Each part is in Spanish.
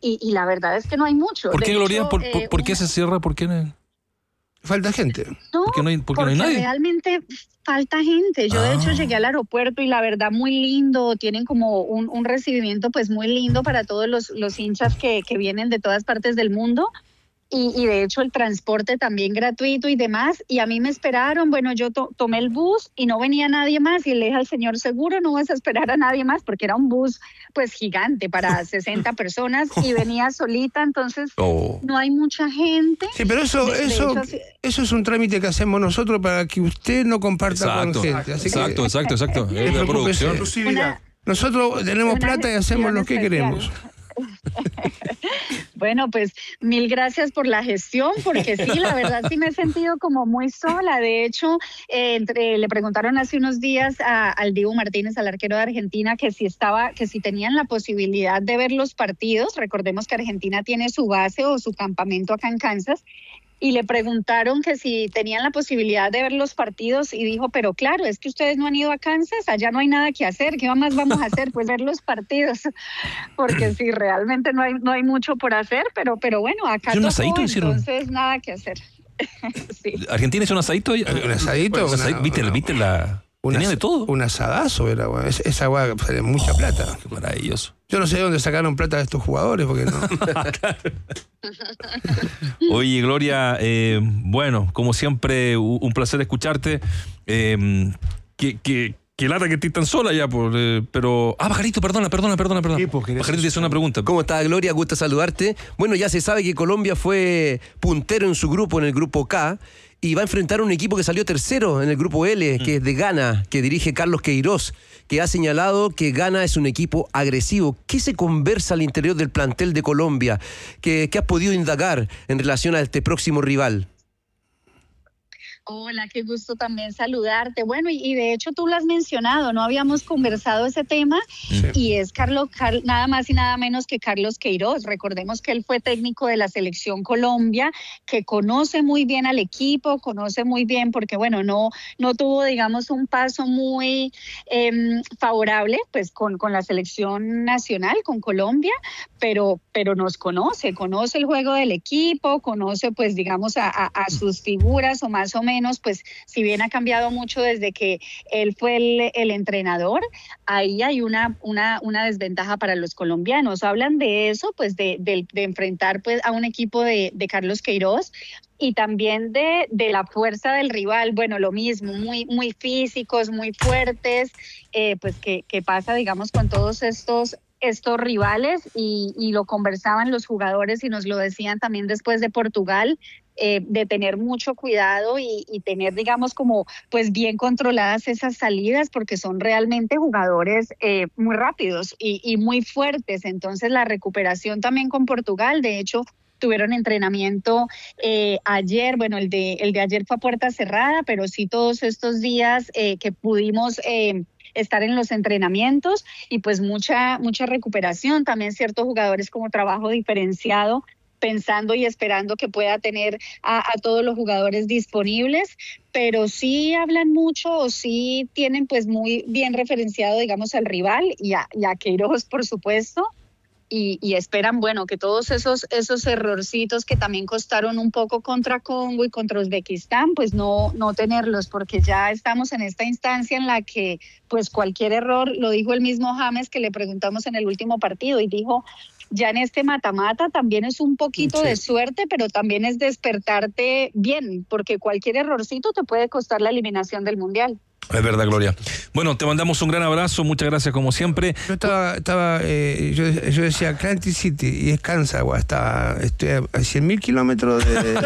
y la verdad es que no hay mucho. ¿Por qué, Gloria? Hecho, ¿Por qué se cierra? ¿Por qué no? Falta gente. Porque no hay nadie. Realmente falta gente. Yo de hecho llegué al aeropuerto y la verdad muy lindo, tienen como un recibimiento pues muy lindo para todos los hinchas que vienen de todas partes del mundo. Y de hecho el transporte también gratuito y demás, y a mí me esperaron, bueno, yo tomé el bus y no venía nadie más, y le dije al señor, seguro no vas a esperar a nadie más, porque era un bus pues gigante para 60 personas y venía solita, entonces no hay mucha gente. Sí, pero eso es un trámite que hacemos nosotros para que usted no comparta con gente. Así exacto. Es la producción. Nosotros tenemos plata y hacemos lo que queremos. Bueno, pues mil gracias por la gestión, porque sí, la verdad sí me he sentido como muy sola. De hecho, le preguntaron hace unos días al Dibu Martínez, al arquero de Argentina, que si tenían la posibilidad de ver los partidos. Recordemos que Argentina tiene su base o su campamento acá en Kansas. Y le preguntaron que si tenían la posibilidad de ver los partidos y dijo, pero claro, es que ustedes no han ido a Kansas, allá no hay nada que hacer, ¿qué más vamos a hacer? Pues ver los partidos, porque sí, realmente no hay mucho por hacer, pero bueno, acá ¿un asadito hicieron? Entonces nada que hacer. Sí. ¿Argentina hizo un asadito? ¿Un asadito? ¿Viste la...? Tenía de todo. Un asadazo era, güey. Esa güey sale mucha plata. Qué maravilloso. Yo no sé de dónde sacaron plata de estos jugadores, porque no. Oye, Gloria, bueno, como siempre, un placer escucharte. Que lata que estés tan sola ya, pero... Pajarito, perdona. Sí, Pajarito te hace una pregunta. ¿Cómo estás, Gloria? Gusto saludarte. Bueno, ya se sabe que Colombia fue puntero en su grupo, en el grupo K, y va a enfrentar a un equipo que salió tercero en el grupo L, que es de Ghana, que dirige Carlos Queiroz, que ha señalado que Ghana es un equipo agresivo. ¿Qué se conversa al interior del plantel de Colombia? ¿Qué has podido indagar en relación a este próximo rival? Hola, qué gusto también saludarte. Bueno, y de hecho tú lo has mencionado, no habíamos conversado ese tema, y es nada más y nada menos que Carlos Queiroz. Recordemos que él fue técnico de la Selección Colombia, que conoce muy bien al equipo, conoce muy bien, porque bueno, no tuvo, digamos, un paso muy favorable pues con la Selección Nacional, con Colombia, pero nos conoce el juego del equipo, conoce pues digamos a sus figuras, o más o menos, pues si bien ha cambiado mucho desde que él fue el entrenador, ahí hay una desventaja para los colombianos. Hablan de eso, pues de enfrentar pues a un equipo de Carlos Queiroz, y también de la fuerza del rival. Bueno, lo mismo, muy físicos, muy fuertes, pues que pasa, digamos, con todos estos rivales, y lo conversaban los jugadores y nos lo decían también después de Portugal, de tener mucho cuidado y tener, digamos, como pues bien controladas esas salidas, porque son realmente jugadores muy rápidos y muy fuertes. Entonces la recuperación también con Portugal, de hecho tuvieron entrenamiento ayer, bueno, el de ayer fue a puerta cerrada, pero sí todos estos días que pudimos estar en los entrenamientos, y pues mucha recuperación, también ciertos jugadores como trabajo diferenciado, pensando y esperando que pueda tener a todos los jugadores disponibles, pero sí hablan mucho, o sí tienen pues muy bien referenciado, digamos, al rival y a Queiroz, por supuesto. Y esperan, bueno, que todos esos errorcitos que también costaron un poco contra Congo y contra Uzbekistán, pues no tenerlos, porque ya estamos en esta instancia en la que pues cualquier error, lo dijo el mismo James, que le preguntamos en el último partido, y dijo, ya en este mata-mata también es un poquito de suerte, pero también es despertarte bien, porque cualquier errorcito te puede costar la eliminación del Mundial. Es verdad, Gloria. Bueno, te mandamos un gran abrazo, muchas gracias como siempre. Yo decía Atlantic City y es Kansas, estoy a 100.000 kilómetros de...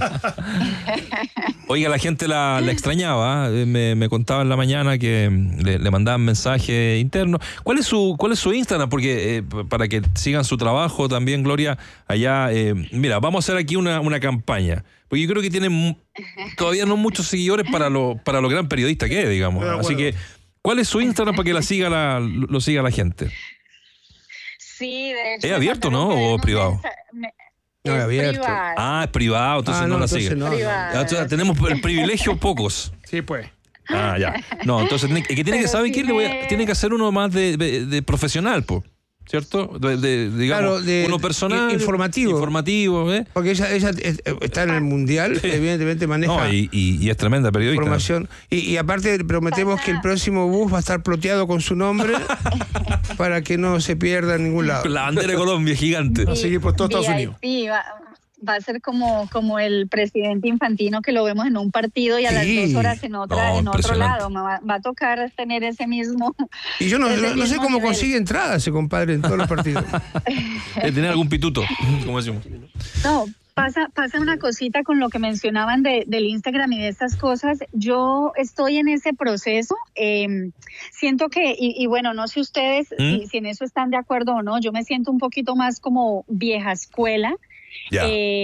Oiga, la gente la extrañaba, me contaba en la mañana que le mandaban mensajes internos. ¿Cuál es su Instagram? Porque para que sigan su trabajo también, Gloria, allá, mira, vamos a hacer aquí una campaña. Porque yo creo que tienen todavía no muchos seguidores para lo gran periodista que es, digamos. Pero, así que, ¿cuál es su Instagram para que lo siga la gente? Sí, de hecho. ¿Es abierto, no? ¿O privado? No, es abierto. Privado. Es privado, entonces no la sigue. No. Tenemos el privilegio pocos. Sí, pues. Ya. No, entonces, ¿saben qué? Tiene que hacer uno más de profesional, pues. ¿cierto? Digamos, claro, uno personal. Informativo. Porque ella está en el Mundial, evidentemente maneja. No, y es tremenda periodista. Información. Y aparte prometemos que el próximo bus va a estar ploteado con su nombre para que no se pierda en ningún lado. La bandera de Colombia, gigante. Va a seguir por todo Estados Unidos. Va a ser como el presidente Infantino, que lo vemos en un partido y a las 2 horas en otro lado. Va a tocar tener ese mismo. Y yo no sé cómo nivel. Consigue entrada ese compadre en todos los partidos. Tener algún pituto, como decimos. No, pasa una cosita con lo que mencionaban del Instagram y de estas cosas. Yo estoy en ese proceso. Siento que, y bueno, no sé ustedes si en eso están de acuerdo o no, yo me siento un poquito más como vieja escuela. Yeah.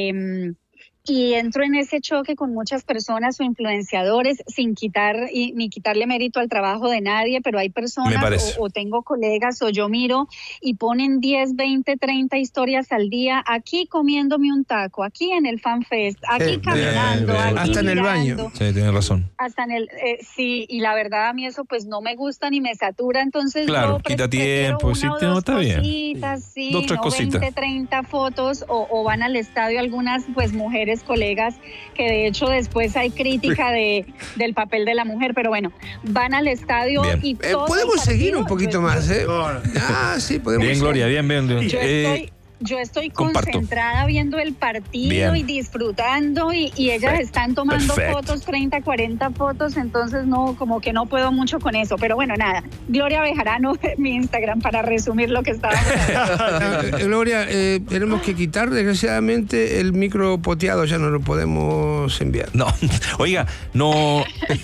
Y entro en ese choque con muchas personas o influenciadores sin ni quitarle mérito al trabajo de nadie, pero hay personas o tengo colegas o yo miro y ponen 10, 20, 30 historias al día, aquí comiéndome un taco, aquí en el FanFest, aquí caminando, aquí hasta en el baño. Sí, tienes razón. Hasta en el sí, y la verdad a mí eso pues no me gusta ni me satura, entonces claro, yo quita tiempo, sí, no está bien. Sí, 2, 3 cositas. 20, 30 fotos o van al estadio algunas pues mujeres colegas que de hecho después hay crítica del papel de la mujer, pero bueno, van al estadio bien. Y todo podemos seguir un poquito más, sí, podemos. Bien, Gloria, bien. Yo estoy concentrada viendo el partido bien. Y disfrutando y ellas están tomando fotos, 30, 40 fotos, entonces no, como que no puedo mucho con eso, pero bueno, nada, Gloria Bejarano, mi Instagram, para resumir lo que estábamos hablando. Gloria, tenemos que quitar desgraciadamente el micro poteado, ya no lo podemos enviar. No, oiga, no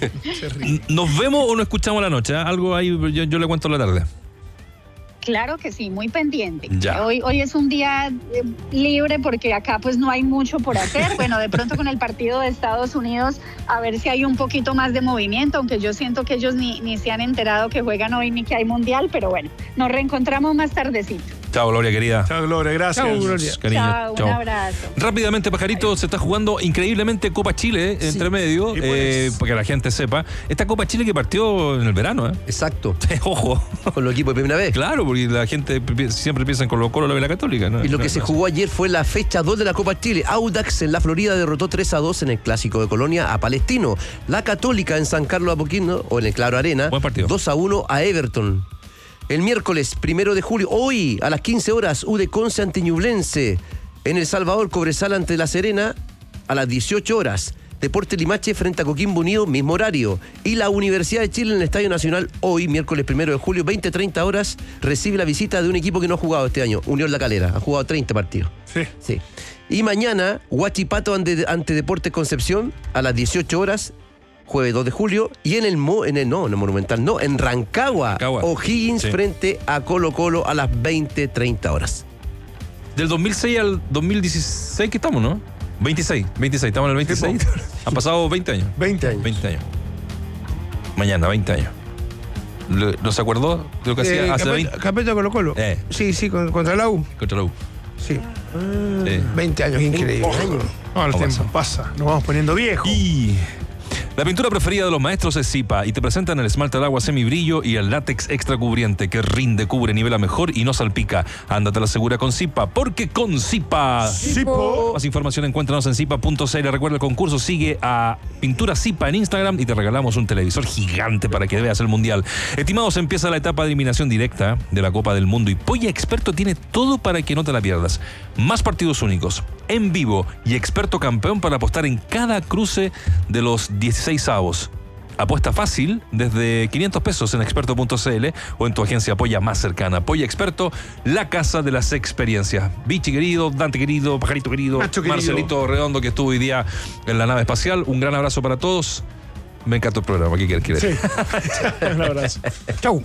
nos vemos o nos escuchamos la noche, algo ahí yo le cuento la tarde. Claro que sí, muy pendiente. Ya. Hoy es un día libre porque acá pues no hay mucho por hacer. Bueno, de pronto con el partido de Estados Unidos a ver si hay un poquito más de movimiento, aunque yo siento que ellos ni se han enterado que juegan hoy ni que hay mundial, pero bueno, nos reencontramos más tardecito. Chao, Gloria, querida. Chao, Gloria, gracias. Chao, Gloria. Cariño. Chao, un abrazo. Rápidamente, Pajarito, se está jugando increíblemente Copa Chile entre medio, para que la gente sepa. Esta Copa Chile que partió en el verano, Exacto. Ojo. Con los equipos de primera vez. Claro, porque la gente siempre piensa en Colo-Colo, la Católica, ¿no? Y lo que se jugó ayer fue la fecha 2 de la Copa Chile. Audax en la Florida derrotó 3-2 en el Clásico de Colonia a Palestino. La Católica en San Carlos Apoquindo, o en el Claro Arena, 2-1 a Everton. El miércoles 1 de julio, hoy a las 15 horas, U de Conce ante Ñublense. En El Salvador, Cobresal ante La Serena a las 18 horas. Deportes Limache frente a Coquimbo Unido, mismo horario. Y la Universidad de Chile en el Estadio Nacional, hoy, miércoles 1 de julio, 20-30 horas, recibe la visita de un equipo que no ha jugado este año, Unión La Calera. Ha jugado 30 partidos. Sí. Y mañana, Huachipato ante Deportes Concepción a las 18 horas. Jueves 2 de julio, y en en Rancagua, O'Higgins frente a Colo-Colo a las 20-30 horas. Del 2006 al 2016 que estamos, ¿no? 26, estamos en el 26. Han pasado 20 años. 20 años. Mañana, 20 años. ¿No se acordó de lo que hacía hace 20? Campeonato Colo-Colo. Sí, contra la U. Contra la U. Sí. 20 años, increíble. No, el tiempo pasa, nos vamos poniendo viejos. Y la pintura preferida de los maestros es Zipa y te presentan el esmalte de agua semibrillo y el látex extra cubriente que rinde, cubre, nivela mejor y no salpica. Ándate a la segura con Zipa, porque con Zipa. Más información encuéntranos en zipa.cl. Recuerda el concurso, sigue a Pintura Zipa en Instagram y te regalamos un televisor gigante para que veas el mundial. Estimados, empieza la etapa de eliminación directa de la Copa del Mundo y Polla Experto tiene todo para que no te la pierdas. Más partidos únicos, en vivo y experto campeón para apostar en cada cruce de los 16avos. Apuesta fácil desde 500 pesos en experto.cl o en tu agencia Polla más cercana. Polla Experto, la casa de las experiencias. Vichy querido, Dante querido, Pajarito querido, Marcelito Redondo que estuvo hoy día en la nave espacial. Un gran abrazo para todos. Me encantó el programa. ¿Qué quieres? Sí. Un abrazo. Chau.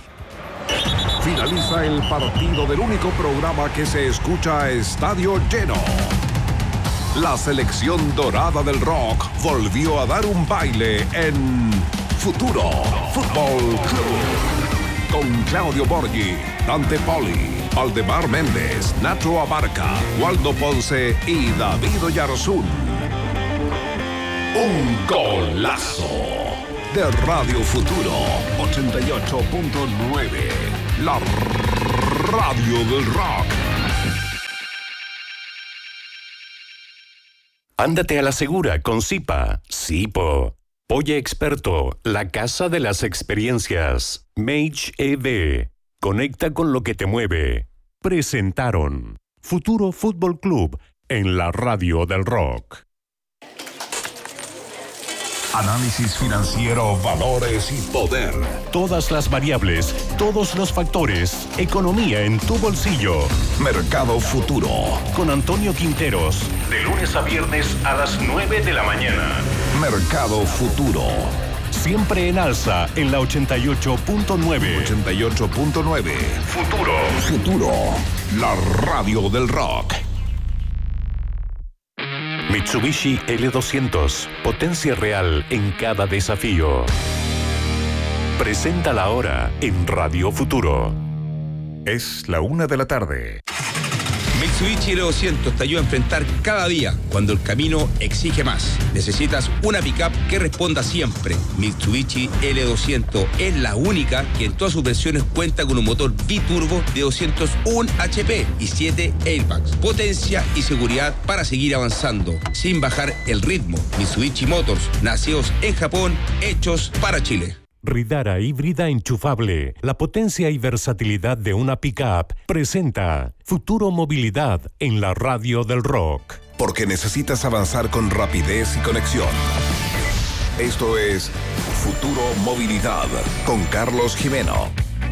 Finaliza el partido del único programa que se escucha a estadio lleno. La selección dorada del rock volvió a dar un baile en Futuro Fútbol Club. Con Claudio Borghi, Dante Poli, Valdemar Méndez, Nacho Abarca, Waldo Ponce y David Oyarzún. Un golazo de Radio Futuro 88.9. La radio del rock. Ándate a la segura con Zipa. Zipo. Oye Experto, la casa de las experiencias. Mage EV. Conecta con lo que te mueve. Presentaron Futuro Fútbol Club en la radio del rock. Análisis financiero, valores y poder. Todas las variables, todos los factores. Economía en tu bolsillo. Mercado Futuro. Con Antonio Quinteros. De lunes a viernes a las 9 de la mañana. Mercado Futuro. Siempre en alza en la 88.9. 88.9. Futuro. Futuro. La radio del rock. Mitsubishi L200. Potencia real en cada desafío. Presenta la hora en Radio Futuro. Es la 1:00 p.m. Mitsubishi L200 te ayuda a enfrentar cada día cuando el camino exige más. Necesitas una pickup que responda siempre. Mitsubishi L200 es la única que en todas sus versiones cuenta con un motor biturbo de 201 HP y 7 airbags. Potencia y seguridad para seguir avanzando sin bajar el ritmo. Mitsubishi Motors, nacidos en Japón, hechos para Chile. Ridara híbrida enchufable, la potencia y versatilidad de una pickup, presenta Futuro Movilidad en la radio del rock. Porque necesitas avanzar con rapidez y conexión. Esto es Futuro Movilidad con Carlos Jimeno.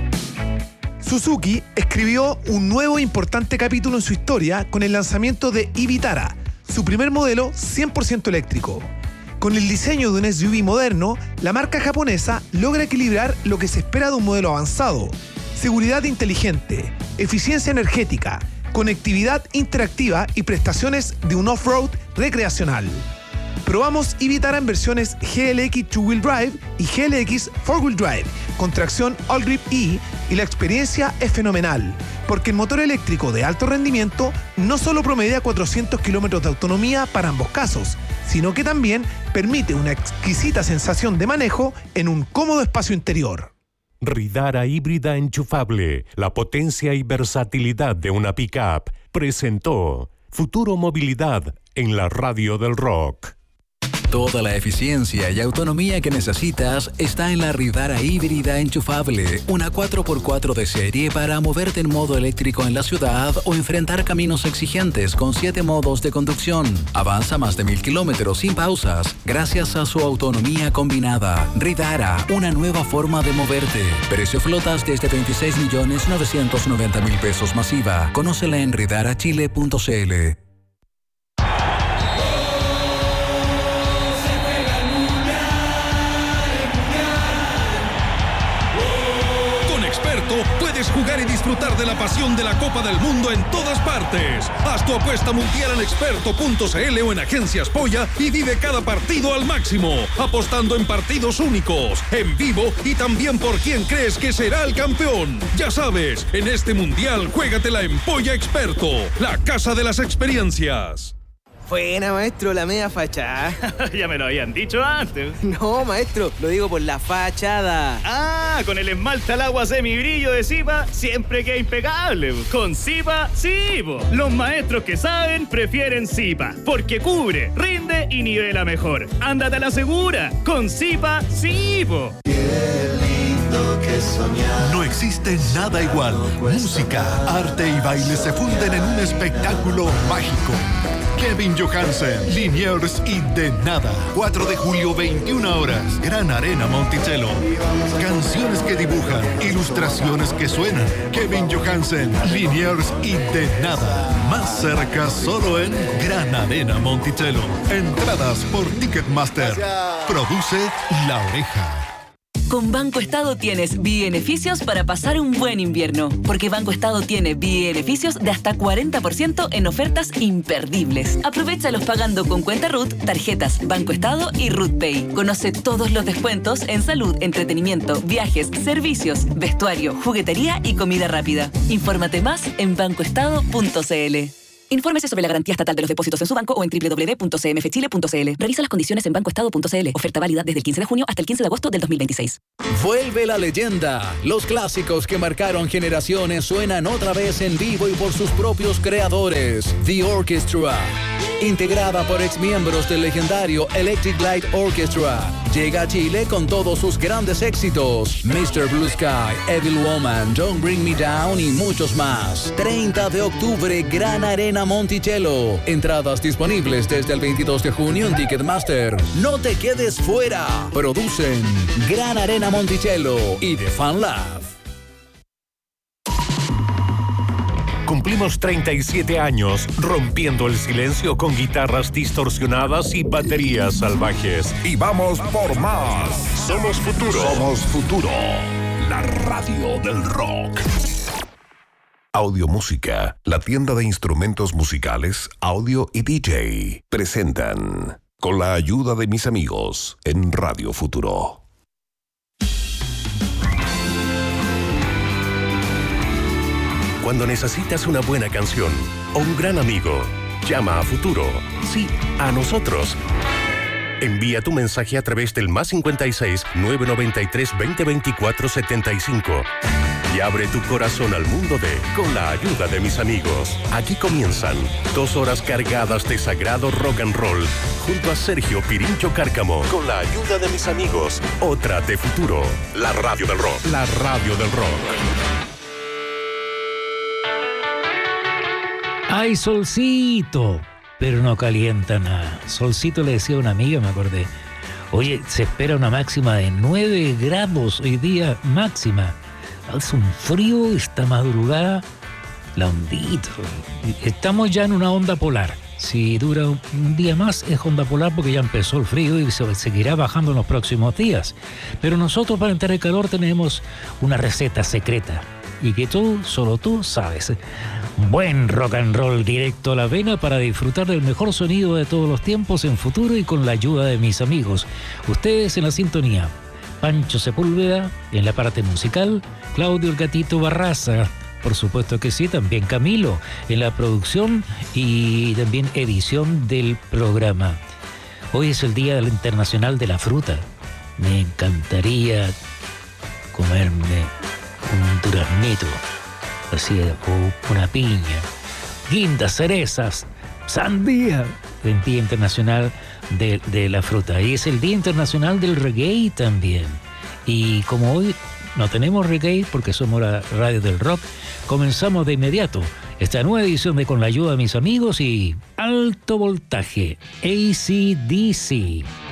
Suzuki escribió un nuevo importante capítulo en su historia con el lanzamiento de e-Vitara, su primer modelo 100% eléctrico. Con el diseño de un SUV moderno, la marca japonesa logra equilibrar lo que se espera de un modelo avanzado: seguridad inteligente, eficiencia energética, conectividad interactiva y prestaciones de un off-road recreacional. Probamos e-Vitara en versiones GLX 2-Wheel Drive y GLX 4-Wheel Drive con tracción All Grip E, y la experiencia es fenomenal, porque el motor eléctrico de alto rendimiento no solo promedia 400 kilómetros de autonomía para ambos casos, sino que también permite una exquisita sensación de manejo en un cómodo espacio interior. Ridara híbrida enchufable, la potencia y versatilidad de una pickup, presentó Futuro Movilidad en la radio del rock. Toda la eficiencia y autonomía que necesitas está en la Ridara híbrida enchufable, una 4x4 de serie para moverte en modo eléctrico en la ciudad o enfrentar caminos exigentes con 7 modos de conducción. Avanza más de 1000 kilómetros sin pausas gracias a su autonomía combinada. Ridara, una nueva forma de moverte. Precio flotas desde 26.990.000 pesos masiva. Conócela en ridarachile.cl. Puedes jugar y disfrutar de la pasión de la Copa del Mundo en todas partes. Haz tu apuesta mundial en experto.cl o en Agencias Polla y vive cada partido al máximo, apostando en partidos únicos, en vivo y también por quién crees que será el campeón. Ya sabes, en este mundial juégatela en Polla Experto, la casa de las experiencias. Buena, maestro, la media fachada. Ya me lo habían dicho antes. No, maestro, lo digo por la fachada. Ah, con el esmalte al agua semibrillo de Zipa siempre queda impecable. Con Zipa, sí, po. Los maestros que saben prefieren Zipa, porque cubre, rinde y nivela mejor. Ándate a la segura. Con Zipa, sí, po. No existe nada igual. Música, arte y baile se funden en un espectáculo mágico. Kevin Johansen, Liniers y De Nada. 4 de julio, 21 horas. Gran Arena Monticello. Canciones que dibujan, ilustraciones que suenan. Kevin Johansen, Liniers y De Nada. Más cerca solo en Gran Arena Monticello. Entradas por Ticketmaster. Produce La Oreja. Con Banco Estado tienes beneficios para pasar un buen invierno, porque Banco Estado tiene beneficios de hasta 40% en ofertas imperdibles. Aprovéchalos pagando con cuenta RUT, tarjetas Banco Estado y RUT Pay. Conoce todos los descuentos en salud, entretenimiento, viajes, servicios, vestuario, juguetería y comida rápida. Infórmate más en bancoestado.cl. Infórmese sobre la garantía estatal de los depósitos en su banco o en www.cmfchile.cl. Revisa las condiciones en bancoestado.cl. Oferta válida desde el 15 de junio hasta el 15 de agosto del 2026. Vuelve la leyenda. Los clásicos que marcaron generaciones suenan otra vez en vivo y por sus propios creadores. The Orchestra. Integrada por exmiembros del legendario Electric Light Orchestra. Llega a Chile con todos sus grandes éxitos. Mr. Blue Sky, Evil Woman, Don't Bring Me Down y muchos más. 30 de octubre, Gran Arena Monticello. Entradas disponibles desde el 22 de junio en Ticketmaster. No te quedes fuera. Producen Gran Arena Monticello y The Fan Lab. Cumplimos 37 años rompiendo el silencio con guitarras distorsionadas y baterías salvajes. Y vamos por más. Somos Futuro. Somos Futuro. La radio del rock. Audio Música, la tienda de instrumentos musicales, audio y DJ, presentan con la ayuda de mis amigos en Radio Futuro. Cuando necesitas una buena canción o un gran amigo, llama a Futuro. Sí, a nosotros. Envía tu mensaje a través del +56 993 2024 75 y abre tu corazón al mundo de Con la ayuda de mis amigos. Aquí comienzan 2 horas cargadas de sagrado rock and roll junto a Sergio Pirincho Cárcamo. Con la ayuda de mis amigos, otra de Futuro, la radio del rock. La radio del rock. ¡Ay, solcito! Pero no calienta nada. Solcito le decía a una amiga, me acordé. Oye, se espera una máxima de 9 grados hoy día, máxima. Hace un frío esta madrugada, la ondita. Estamos ya en una onda polar. Si dura un día más es onda polar porque ya empezó el frío y se seguirá bajando en los próximos días. Pero nosotros para entrar en calor tenemos una receta secreta y que tú, solo tú sabes. Buen rock and roll directo a la vena para disfrutar del mejor sonido de todos los tiempos en Futuro y con la ayuda de mis amigos. Ustedes en la sintonía. Pancho Sepúlveda en la parte musical, Claudio el Gatito Barraza, por supuesto que sí, también Camilo en la producción y también edición del programa. Hoy es el Día Internacional de la Fruta. Me encantaría comerme un duraznito, así, o una piña, guindas, cerezas, sandía. El Día Internacional de la Fruta. Y es el Día Internacional del Reggae también. Y como hoy no tenemos reggae porque somos la radio del rock, comenzamos de inmediato esta nueva edición de Con la ayuda de mis amigos y Alto Voltaje, AC/DC.